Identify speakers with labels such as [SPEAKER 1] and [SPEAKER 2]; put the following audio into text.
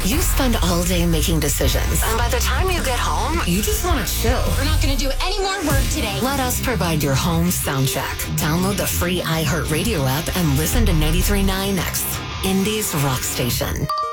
[SPEAKER 1] You spend all day making decisions, and by the time you get home, you just want to chill.
[SPEAKER 2] We're not going to do any more work today.
[SPEAKER 1] Let us provide your home sound check. Download the free iHeartRadio app and listen to 93.9 X, Indie's rock station.